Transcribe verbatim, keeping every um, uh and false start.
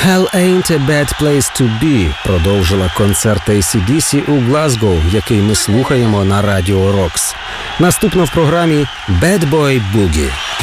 «Hell ain't a bad place to be» продовжила концерт ей сі ді сі у Глазго, який ми слухаємо на Радіо Рокс. Наступно в програмі «Bad Boy Boogie».